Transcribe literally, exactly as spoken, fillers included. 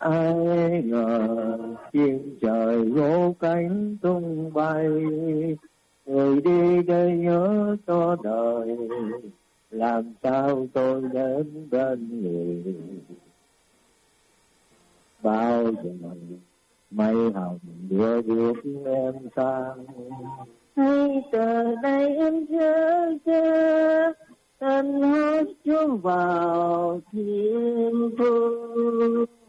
Ai ngờ chim trời vỗ cánh tung bay, người đi đây nhớ cho đời, làm sao tôi đến bên người. Bao giờ mây hồng đưa bước em sang, hay giờ đây em chớ chớ thân hót chuông vào thiên thu.